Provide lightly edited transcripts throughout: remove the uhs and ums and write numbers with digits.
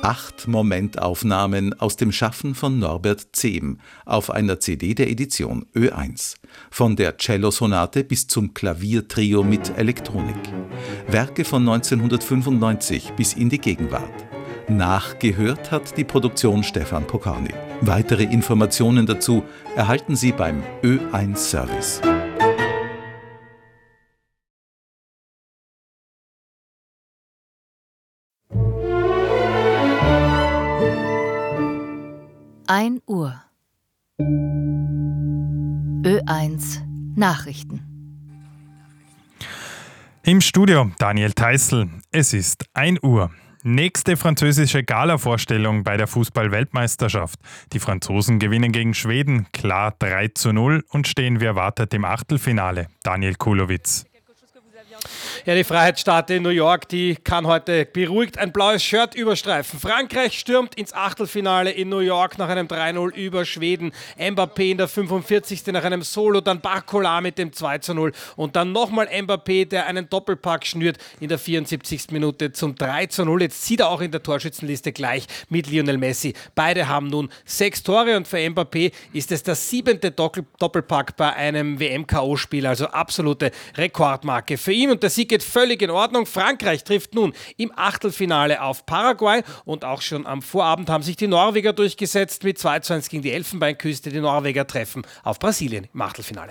8 Momentaufnahmen aus dem Schaffen von Norbert Zehm auf einer CD der Edition Ö1. Von der Cellosonate bis zum Klaviertrio mit Elektronik. Werke von 1995 bis in die Gegenwart. Nachgehört hat die Produktion Stefan Pokarny. Weitere Informationen dazu erhalten Sie beim Ö1 Service. Uhr. Ö1 Nachrichten. Im Studio Daniel Theißl. Es ist 1 Uhr. Nächste französische Gala-Vorstellung bei der Fußball-Weltmeisterschaft. Die Franzosen gewinnen gegen Schweden klar 3:0 und stehen wie erwartet im Achtelfinale. Daniel Kulowitz. Ja, die Freiheitsstatue in New York, die kann heute beruhigt ein blaues Shirt überstreifen. Frankreich stürmt ins Achtelfinale in New York nach einem 3:0 über Schweden. Mbappé in der 45. nach einem Solo, dann Barcola mit dem 2:0 und dann nochmal Mbappé, der einen Doppelpack schnürt in der 74. Minute zum 3:0. Jetzt zieht er auch in der Torschützenliste gleich mit Lionel Messi. Beide haben nun 6 Tore und für Mbappé ist es der 7. Doppelpack bei einem WM-KO-Spiel, also absolute Rekordmarke für ihn. Und der Sieg geht völlig in Ordnung. Frankreich trifft nun im Achtelfinale auf Paraguay und auch schon am Vorabend haben sich die Norweger durchgesetzt mit 2:1 gegen die Elfenbeinküste. Die Norweger treffen auf Brasilien im Achtelfinale.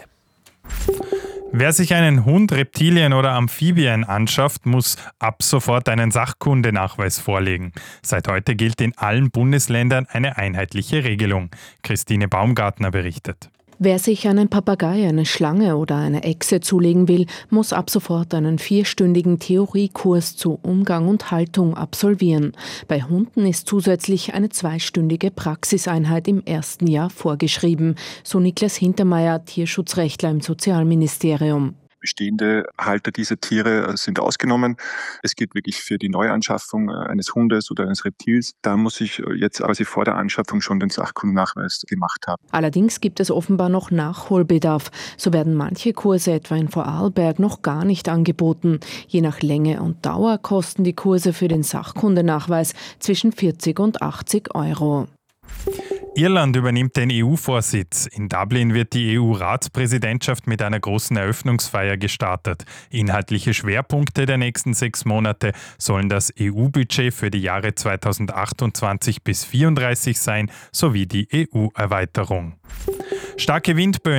Wer sich einen Hund, Reptilien oder Amphibien anschafft, muss ab sofort einen Sachkundenachweis vorlegen. Seit heute gilt in allen Bundesländern eine einheitliche Regelung. Christine Baumgartner berichtet. Wer sich einen Papagei, eine Schlange oder eine Echse zulegen will, muss ab sofort einen 4-stündigen Theoriekurs zu Umgang und Haltung absolvieren. Bei Hunden ist zusätzlich eine 2-stündige Praxiseinheit im ersten Jahr vorgeschrieben, so Niklas Hintermeier, Tierschutzrechtler im Sozialministerium. Bestehende Halter dieser Tiere sind ausgenommen. Es geht wirklich für die Neuanschaffung eines Hundes oder eines Reptils. Da muss ich jetzt quasi vor der Anschaffung schon den Sachkundennachweis gemacht haben. Allerdings gibt es offenbar noch Nachholbedarf. So werden manche Kurse etwa in Vorarlberg noch gar nicht angeboten. Je nach Länge und Dauer kosten die Kurse für den Sachkundennachweis zwischen 40 und 80 Euro. Irland übernimmt den EU-Vorsitz. In Dublin wird die EU-Ratspräsidentschaft mit einer großen Eröffnungsfeier gestartet. Inhaltliche Schwerpunkte der nächsten 6 Monate sollen das EU-Budget für die Jahre 2028 bis 2034 sein, sowie die EU-Erweiterung. Starke Windböen